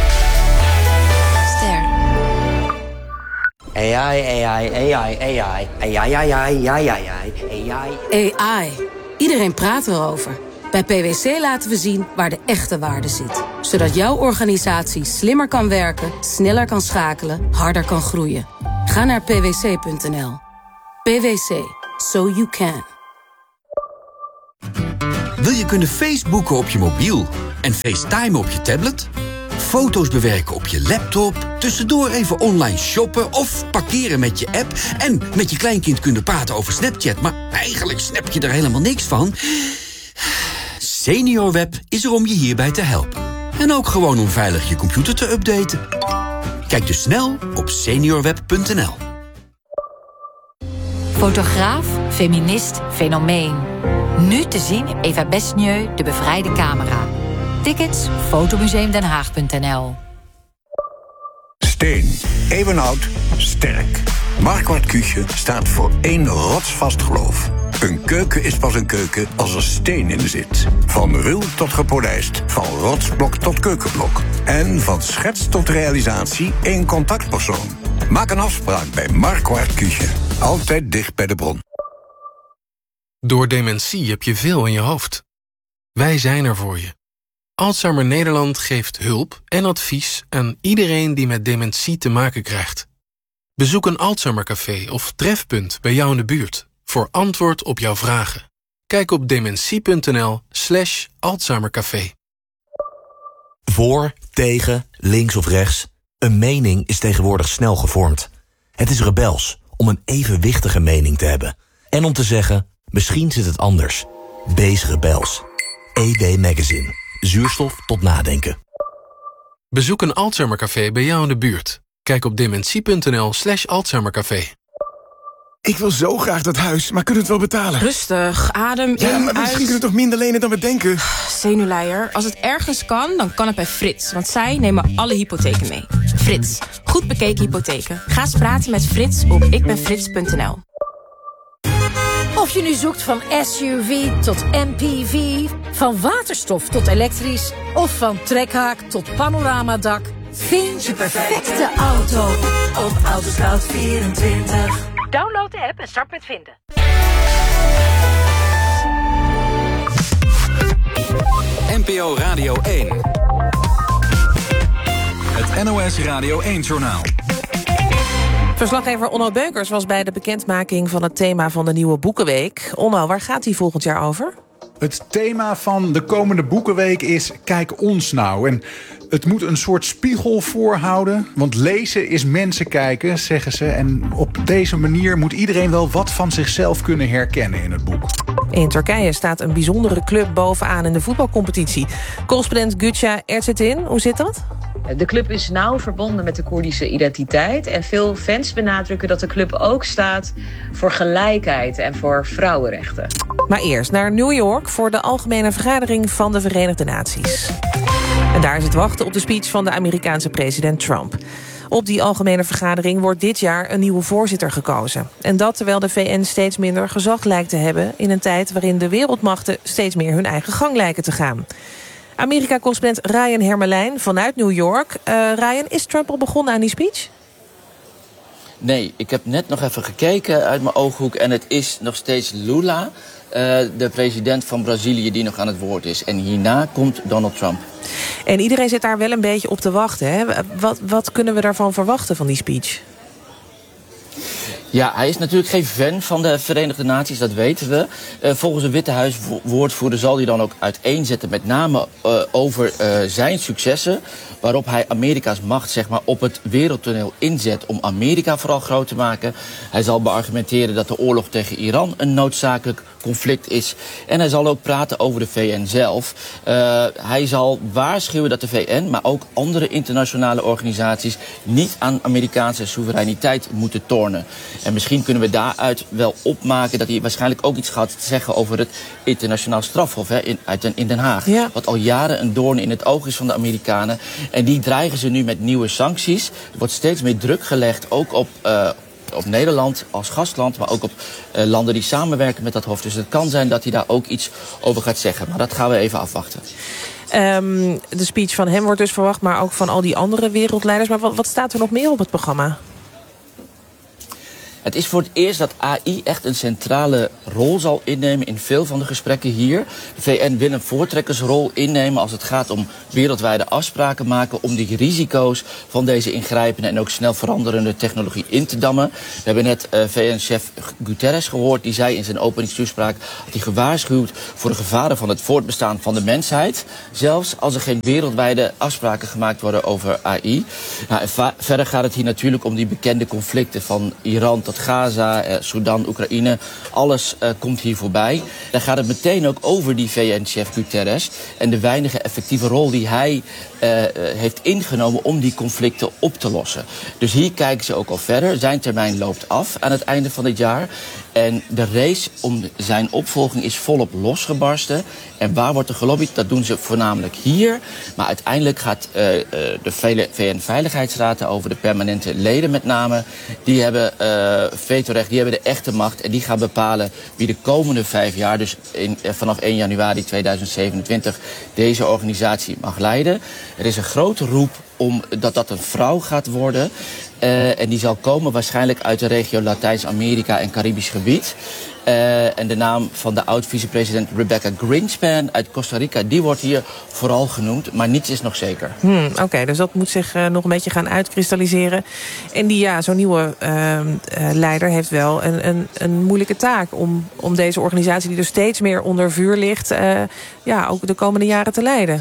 S5: Ster. A I, A I, A I, A I, A I, A I, A I, A I, A I.
S7: A I. Iedereen praat erover. Bij P W C laten we zien waar de echte waarde zit. Zodat jouw organisatie slimmer kan werken, sneller kan schakelen, harder kan groeien. Ga naar p w c punt n l. P W C. So you can.
S8: Wil je kunnen Facebooken op je mobiel en FaceTime op je tablet? Foto's bewerken op je laptop, tussendoor even online shoppen of parkeren met je app en met je kleinkind kunnen praten over Snapchat, maar eigenlijk snap je er helemaal niks van? SeniorWeb is er om je hierbij te helpen. En ook gewoon om veilig je computer te updaten. Kijk dus snel op seniorweb punt n l.
S9: Fotograaf, feminist, fenomeen. Nu te zien in Eva Besnieu, De Bevrijde Camera. Tickets, fotomuseumdenhaag punt n l.
S10: Steen, eeuwenoud, sterk. Marquardt Küche staat voor één rotsvast geloof. Een keuken is pas een keuken als er steen in zit. Van ruw tot gepolijst, van rotsblok tot keukenblok. En van schets tot realisatie één contactpersoon. Maak een afspraak bij Marquardt Küche. Altijd dicht bij de bron.
S26: Door dementie heb je veel in je hoofd. Wij zijn er voor je. Alzheimer Nederland geeft hulp en advies aan iedereen die met dementie te maken krijgt. Bezoek een Alzheimercafé of trefpunt bij jou in de buurt voor antwoord op jouw vragen. Kijk op dementie punt n l slash Alzheimercafé.
S27: Voor, tegen, links of rechts. Een mening is tegenwoordig snel gevormd. Het is rebels om een evenwichtige mening te hebben. En om te zeggen, misschien zit het anders. Wees rebels. E D Magazine. Zuurstof tot nadenken.
S26: Bezoek een Alzheimercafé bij jou in de buurt. Kijk op dementie punt n l slash Alzheimercafé.
S28: Ik wil zo graag dat huis, maar kunnen we het wel betalen?
S29: Rustig, adem in,
S28: ja, maar misschien
S29: uit.
S28: kunnen we toch minder lenen dan we denken?
S29: Zenuwleier, als het ergens kan, dan kan het bij Frits. Want zij nemen alle hypotheken mee. Frits, goed bekeken hypotheken. Ga eens praten met Frits op ikbenfrits punt n l.
S30: Of je nu zoekt van S U V tot M P V, van waterstof tot elektrisch, of van trekhaak tot panoramadak, vind je perfecte auto op Autoscout vierentwintig. Download de app en start met vinden.
S3: N P O Radio één. Het N O S Radio één-journaal.
S1: Verslaggever Onno Beukers was bij de bekendmaking van het thema van de nieuwe Boekenweek. Onno, waar gaat die volgend jaar over?
S31: Het thema van de komende Boekenweek is Kijk ons nou. En het moet een soort spiegel voorhouden. Want lezen is mensen kijken, zeggen ze. En op deze manier moet iedereen wel wat van zichzelf kunnen herkennen in het boek.
S1: In Turkije staat een bijzondere club bovenaan in de voetbalcompetitie. Correspondent Gütja Erçetin, hoe zit dat?
S32: De club is nauw verbonden met de Koerdische identiteit. En veel fans benadrukken dat de club ook staat voor gelijkheid en voor vrouwenrechten.
S1: Maar eerst naar New York voor de Algemene Vergadering van de Verenigde Naties. En daar is het wachten op de speech van de Amerikaanse president Trump. Op die Algemene Vergadering wordt dit jaar een nieuwe voorzitter gekozen. En dat terwijl de V N steeds minder gezag lijkt te hebben in een tijd waarin de wereldmachten steeds meer hun eigen gang lijken te gaan. Amerika-correspondent Ryan Hermelijn vanuit New York. Uh, Ryan, is Trump al begonnen aan die speech?
S33: Nee, ik heb net nog even gekeken uit mijn ooghoek en het is nog steeds Lula, uh, de president van Brazilië, die nog aan het woord is. En hierna komt Donald Trump.
S1: En iedereen zit daar wel een beetje op te wachten, hè? Wat, wat kunnen we daarvan verwachten van die speech?
S33: Ja, hij is natuurlijk geen fan van de Verenigde Naties, dat weten we. Uh, volgens een Witte Huis-woordvoerder zal hij dan ook uiteenzetten, met name uh, over uh, zijn successen, waarop hij Amerika's macht zeg maar, op het wereldtoneel inzet om Amerika vooral groot te maken. Hij zal beargumenteren dat de oorlog tegen Iran een noodzakelijk conflict is. En hij zal ook praten over de V N zelf. Uh, hij zal waarschuwen dat de V N, maar ook andere internationale organisaties, niet aan Amerikaanse soevereiniteit moeten tornen. En misschien kunnen we daaruit wel opmaken dat hij waarschijnlijk ook iets gaat zeggen over het internationaal strafhof hè, in, uit, in Den Haag. Ja. Wat al jaren een doorn in het oog is van de Amerikanen. En die dreigen ze nu met nieuwe sancties. Er wordt steeds meer druk gelegd, ook op, uh, op Nederland als gastland, maar ook op uh, landen die samenwerken met dat hof. Dus het kan zijn dat hij daar ook iets over gaat zeggen. Maar dat gaan we even afwachten.
S1: Um, de speech van hem wordt dus verwacht, maar ook van al die andere wereldleiders. Maar wat, wat staat er nog meer op het programma?
S33: Het is voor het eerst dat A I echt een centrale rol zal innemen in veel van de gesprekken hier. De V N wil een voortrekkersrol innemen als het gaat om wereldwijde afspraken maken om die risico's van deze ingrijpende en ook snel veranderende technologie in te dammen. We hebben net uh, V N-chef Guterres gehoord, die zei in zijn openingstoespraak dat hij gewaarschuwd voor de gevaren van het voortbestaan van de mensheid, zelfs als er geen wereldwijde afspraken gemaakt worden over A I. Nou, en va- verder gaat het hier natuurlijk om die bekende conflicten van Iran tot Gaza, eh, Sudan, Oekraïne. Alles uh, komt hier voorbij. Dan gaat het meteen ook over die V N-chef Guterres en de weinige effectieve rol die hij uh, heeft ingenomen om die conflicten op te lossen. Dus hier kijken ze ook al verder. Zijn termijn loopt af aan het einde van dit jaar. En de race om zijn opvolging is volop losgebarsten. En waar wordt er gelobbyd? Dat doen ze voornamelijk hier. Maar uiteindelijk gaat uh, de V N-veiligheidsraad over de permanente leden met name. Die hebben uh, vetorecht, die hebben de echte macht. En die gaan bepalen wie de komende vijf jaar, dus in, uh, vanaf één januari tweeduizend zevenentwintig, deze organisatie mag leiden. Er is een grote roep om dat dat een vrouw gaat worden. Uh, en die zal komen waarschijnlijk uit de regio Latijns-Amerika en Caribisch gebied. Uh, en de naam van de oud-vicepresident Rebecca Greenspan uit Costa Rica, die wordt hier vooral genoemd, maar niets is nog zeker.
S1: Hmm, Oké, okay, dus dat moet zich uh, nog een beetje gaan uitkristalliseren. En die, ja, zo'n nieuwe uh, uh, leider heeft wel een, een, een moeilijke taak om, om deze organisatie, die dus steeds meer onder vuur ligt, uh, ja, ook de komende jaren te leiden.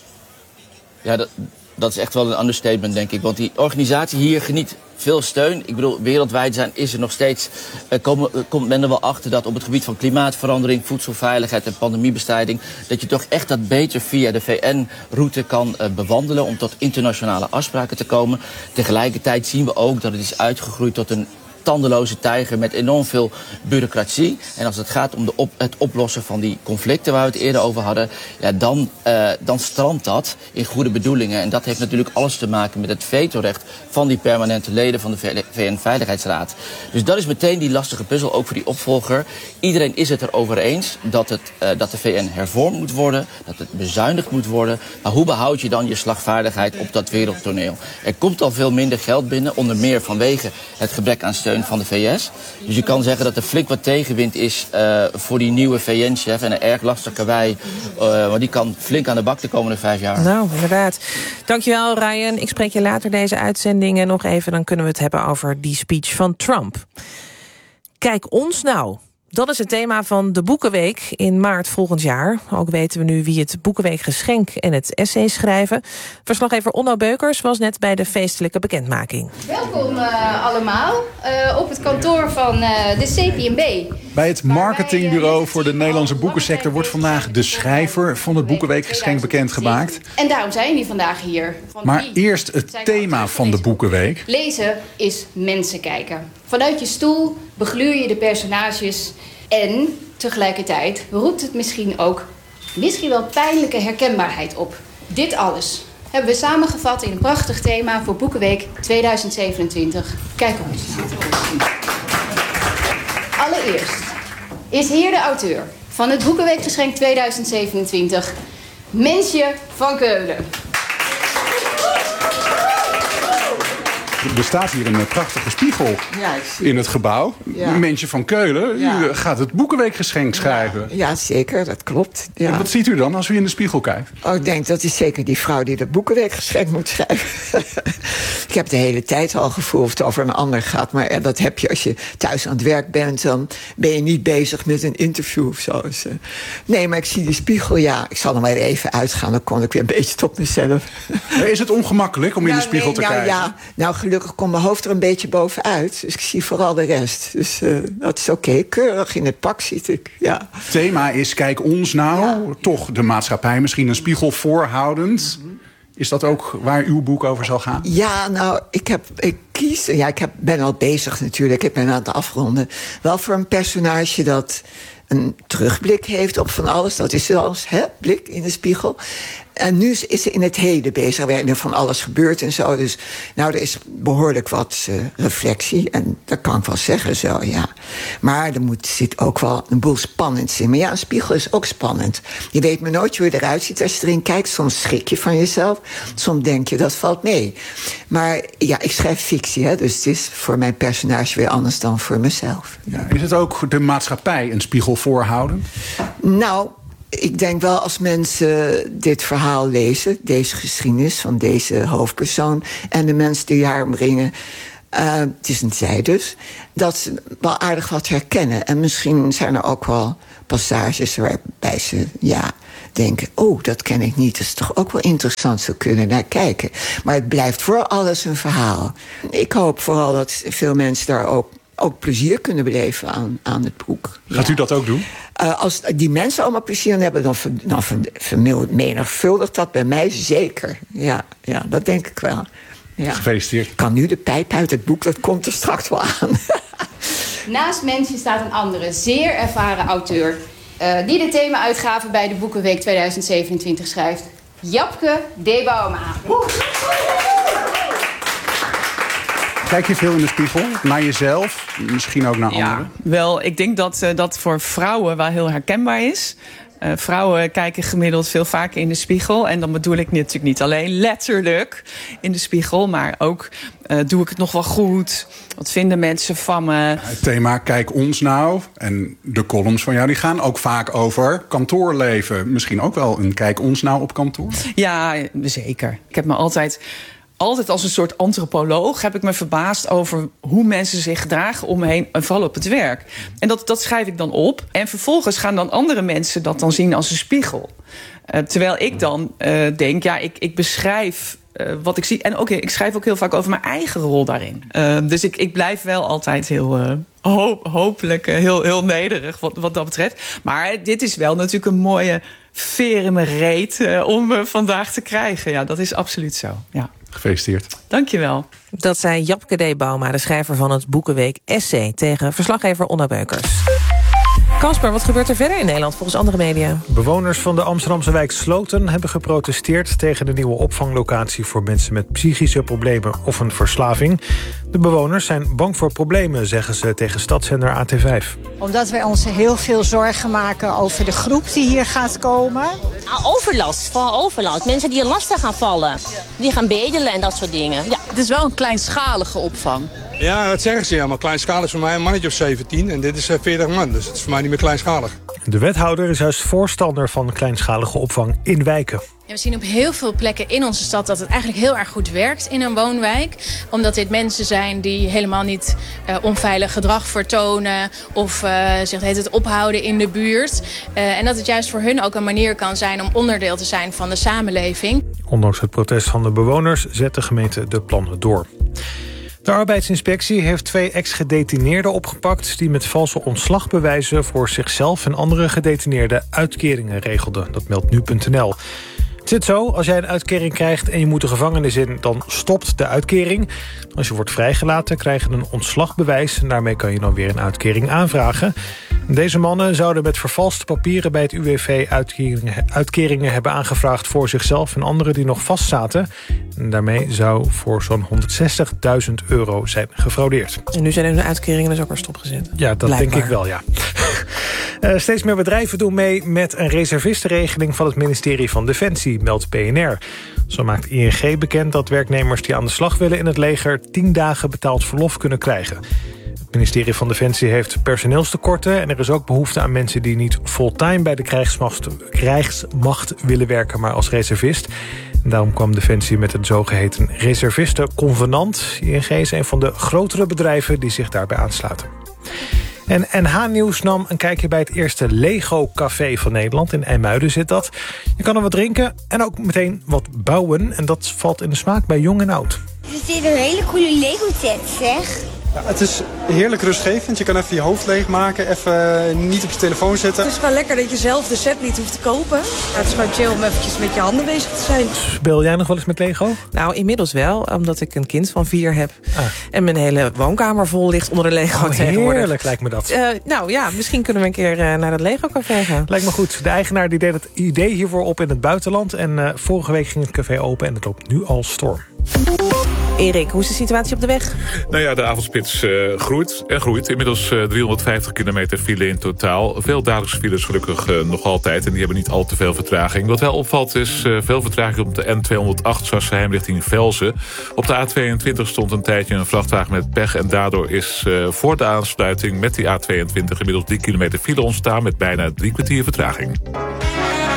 S33: Ja, dat, dat is echt wel een understatement, denk ik. Want die organisatie hier geniet veel steun. Ik bedoel, wereldwijd zijn, is er nog steeds, uh, komen, uh, komt men er wel achter dat op het gebied van klimaatverandering, voedselveiligheid en pandemiebestrijding, dat je toch echt dat beter via de V N-route kan uh, bewandelen om tot internationale afspraken te komen. Tegelijkertijd zien we ook dat het is uitgegroeid tot een tandeloze tijger met enorm veel bureaucratie. En als het gaat om de op, het oplossen van die conflicten waar we het eerder over hadden, ja, dan, uh, dan strandt dat in goede bedoelingen. En dat heeft natuurlijk alles te maken met het vetorecht van die permanente leden van de V N-veiligheidsraad. Dus dat is meteen die lastige puzzel, ook voor die opvolger. Iedereen is het erover eens dat, het, uh, dat de V N hervormd moet worden, dat het bezuinigd moet worden. Maar hoe behoud je dan je slagvaardigheid op dat wereldtoneel? Er komt al veel minder geld binnen, onder meer vanwege het gebrek aan steun van de V S. Dus je kan zeggen dat er flink wat tegenwind is uh, voor die nieuwe V N-chef en een erg lastig karwei. Uh, maar die kan flink aan de bak de komende vijf jaar.
S1: Nou, inderdaad. Dankjewel, Ryan. Ik spreek je later deze uitzending nog even. Dan kunnen we het hebben over die speech van Trump. Kijk ons nou. Dat is het thema van de Boekenweek in maart volgend jaar. Ook weten we nu wie het Boekenweekgeschenk en het essay schrijven. Verslaggever Onno Beukers was net bij de feestelijke bekendmaking.
S11: Welkom uh, allemaal uh, op het kantoor van uh, de C P M B.
S31: Bij het marketingbureau voor de Nederlandse boekensector wordt vandaag de schrijver van het Boekenweekgeschenk bekendgemaakt.
S11: En daarom zijn jullie vandaag hier.
S31: Maar eerst het thema van de Boekenweek.
S11: Lezen is mensen kijken. Vanuit je stoel begluur je de personages en tegelijkertijd roept het misschien ook misschien wel pijnlijke herkenbaarheid op. Dit alles hebben we samengevat in een prachtig thema voor Boekenweek tweeduizend zevenentwintig. Kijk ons. Allereerst is hier de auteur van het Boekenweekgeschenk tweeduizend zevenentwintig, Mensje van Keulen.
S31: er staat hier een prachtige spiegel
S6: ja,
S31: in het gebouw.
S6: Ja.
S31: Een mensje van Keulen,
S6: Ja.
S31: u gaat het Boekenweekgeschenk schrijven.
S6: Ja, ja, zeker, dat klopt. Ja.
S31: En wat ziet u dan als u in de spiegel kijkt?
S6: Oh, ik denk dat is zeker die vrouw die dat Boekenweekgeschenk moet schrijven. Ik heb de hele tijd al gevoeld of het over een ander gaat. Maar ja, dat heb je als je thuis aan het werk bent. Dan ben je niet bezig met een interview of zo. Dus, uh, nee, maar ik zie die spiegel, ja. Ik zal er maar even uitgaan, dan kom ik weer een beetje tot mezelf.
S31: Maar is het ongemakkelijk om in
S6: nou,
S31: de spiegel
S6: nee,
S31: te
S6: nou,
S31: kijken?
S6: Ja, nou, gelukkig komt mijn hoofd er een beetje bovenuit. Dus ik zie vooral de rest. Dus uh, dat is oké. Okay. Keurig in het pak zit ik, ja.
S31: Het thema is, kijk ons nou. Ja. Toch de maatschappij misschien een spiegel voorhoudend. Mm-hmm. Is dat ook waar uw boek over zal gaan?
S6: Ja, nou, ik, heb, ik kies... Ja, ik heb, ben al bezig natuurlijk. Ik ben aan het afronden. Wel voor een personage dat een terugblik heeft op van alles. Dat is zelfs, hè, blik in de spiegel. En nu is ze in het heden bezig. Er is van alles gebeurd en zo. Dus nou, er is behoorlijk wat uh, reflectie. En dat kan ik wel zeggen zo, ja. Maar er moet, zit ook wel een boel spannends in. Maar ja, een spiegel is ook spannend. Je weet maar nooit hoe je eruit ziet als je erin kijkt. Soms schrik je van jezelf. Soms denk je, dat valt mee. Maar ja, ik schrijf fictie, hè. Dus het is voor mijn personage weer anders dan voor mezelf.
S31: Ja, is het ook de maatschappij een spiegel voorhouden?
S6: Nou... Ik denk wel als mensen dit verhaal lezen, deze geschiedenis van deze hoofdpersoon en de mensen die haar omringen, uh, het is een zij dus, dat ze wel aardig wat herkennen. En misschien zijn er ook wel passages waarbij ze ja, denken, oh, dat ken ik niet. Dat is toch ook wel interessant, zo kunnen naar kijken. Maar het blijft voor alles een verhaal. Ik hoop vooral dat veel mensen daar ook ook plezier kunnen beleven aan, aan het boek.
S31: Gaat ja. u dat ook doen?
S6: Uh, als die mensen allemaal plezier aan hebben, dan, ver, dan ver, vermenigvuldigt dat bij mij zeker. Ja, ja, dat denk ik wel. Ja.
S31: Gefeliciteerd.
S6: Ik kan nu de pijp uit het boek, dat komt er straks wel aan.
S11: Naast Mensje staat een andere, zeer ervaren auteur, Uh, die de thema-uitgave bij de Boekenweek tweeduizend zevenentwintig schrijft. Japke de Bauma.
S31: Kijk je veel in de spiegel? Naar jezelf? Misschien ook naar
S12: ja,
S31: anderen?
S12: Wel, ik denk dat uh, dat voor vrouwen wel heel herkenbaar is. Uh, vrouwen kijken gemiddeld veel vaker in de spiegel. En dan bedoel ik natuurlijk niet alleen letterlijk in de spiegel, maar ook uh, doe ik het nog wel goed? Wat vinden mensen van me?
S31: Het thema Kijk ons nou en de columns van jou die gaan ook vaak over kantoorleven. Misschien ook wel een Kijk ons nou op kantoor?
S12: Ja, zeker. Ik heb me altijd... Altijd als een soort antropoloog heb ik me verbaasd over hoe mensen zich gedragen om me heen, en vooral op het werk. En dat, dat schrijf ik dan op. En vervolgens gaan dan andere mensen dat dan zien als een spiegel. Uh, terwijl ik dan uh, denk, ja, ik, ik beschrijf uh, wat ik zie. En ook, ik schrijf ook heel vaak over mijn eigen rol daarin. Uh, dus ik, ik blijf wel altijd heel... Uh, hoop, hopelijk uh, heel, heel nederig wat, wat dat betreft. Maar dit is wel natuurlijk een mooie veer in mijn reet uh, om uh, vandaag te krijgen. Ja, dat is absoluut zo, ja.
S31: Gefeliciteerd.
S12: Dank je wel.
S1: Dat zei Japke de Bauma, de schrijver van het Boekenweek Essay, tegen verslaggever Onna Beukers. Casper, wat gebeurt er verder in Nederland volgens andere media?
S2: Bewoners van de Amsterdamse wijk Sloten hebben geprotesteerd tegen de nieuwe opvanglocatie voor mensen met psychische problemen of een verslaving. De bewoners zijn bang voor problemen, zeggen ze tegen stadszender A T vijf.
S13: Omdat wij ons heel veel zorgen maken over de groep die hier gaat komen.
S14: Overlast, vooral overlast. Mensen die lastig gaan vallen. Die gaan bedelen en dat soort dingen. Ja.
S15: Het is wel een kleinschalige opvang.
S16: Ja, dat zeggen ze ja, maar kleinschalig is voor mij een mannetje of zeventien. En dit is veertig man, dus het is voor mij niet meer kleinschalig.
S2: De wethouder is juist voorstander van kleinschalige opvang in wijken.
S29: Ja, we zien op heel veel plekken in onze stad dat het eigenlijk heel erg goed werkt in een woonwijk. Omdat dit mensen zijn die helemaal niet uh, onveilig gedrag vertonen of uh, zich heet het ophouden in de buurt. Uh, en dat het juist voor hun ook een manier kan zijn om onderdeel te zijn van de samenleving.
S2: Ondanks het protest van de bewoners zet de gemeente de plannen door. De arbeidsinspectie heeft twee ex-gedetineerden opgepakt die met valse ontslagbewijzen voor zichzelf en andere gedetineerden uitkeringen regelden. Dat meldt nu punt n l. Het zit zo, als jij een uitkering krijgt en je moet de gevangenis in, dan stopt de uitkering. Als je wordt vrijgelaten krijg je een ontslagbewijs en daarmee kan je dan weer een uitkering aanvragen. Deze mannen zouden met vervalste papieren bij het U W V uitkeringen, uitkeringen hebben aangevraagd voor zichzelf en anderen die nog vastzaten. En daarmee zou voor zo'n honderdzestigduizend euro zijn gefraudeerd.
S1: En nu zijn hun uitkeringen dus ook weer stopgezet.
S2: Ja, dat
S1: Blijkbaar.
S2: denk ik wel, ja. Uh, steeds meer bedrijven doen mee met een reservistenregeling van het ministerie van Defensie, meldt P N R. Zo maakt I N G bekend dat werknemers die aan de slag willen in het leger tien dagen betaald verlof kunnen krijgen. Het ministerie van Defensie heeft personeelstekorten en er is ook behoefte aan mensen die niet fulltime bij de krijgsmacht, krijgsmacht willen werken, maar als reservist. En daarom kwam Defensie met het zogeheten reservistenconvenant. I N G is een van de grotere bedrijven die zich daarbij aansluiten. En N H Nieuws nam een kijkje bij het eerste Lego-café van Nederland. In IJmuiden zit dat. Je kan er wat drinken en ook meteen wat bouwen. En dat valt in de smaak bij jong en oud.
S4: Het is een hele coole Lego-set, zeg.
S5: Ja, het is heerlijk rustgevend. Je kan even je hoofd leegmaken, even niet op je telefoon zitten.
S7: Het is gewoon lekker dat je zelf de set niet hoeft te kopen. Ja, het is gewoon chill om eventjes met je handen bezig te zijn.
S2: Speel jij nog wel eens met Lego?
S1: Nou, inmiddels wel, omdat ik een kind van vier heb. Ah. En mijn hele woonkamer vol ligt onder de Lego
S2: oh,
S1: tegenwoordig.
S2: Heerlijk lijkt me dat.
S1: Uh, nou ja, misschien kunnen we een keer uh, naar dat Lego-café gaan.
S2: Lijkt me goed. De eigenaar die deed het idee hiervoor op in het buitenland. En uh, vorige week ging het café open en het loopt nu al storm.
S1: Erik, hoe is de situatie op de weg?
S8: Nou ja, de avondspits uh, groeit en groeit. Inmiddels uh, driehonderdvijftig kilometer file in totaal. Veel dagelijkse files gelukkig uh, nog altijd. En die hebben niet al te veel vertraging. Wat wel opvalt is uh, veel vertraging op de N tweehonderdacht... Sarsheim richting Velzen. Op de A tweeëntwintig stond een tijdje een vrachtwagen met pech. En daardoor is uh, voor de aansluiting met die A tweeëntwintig... inmiddels drie kilometer file ontstaan met bijna drie kwartier vertraging.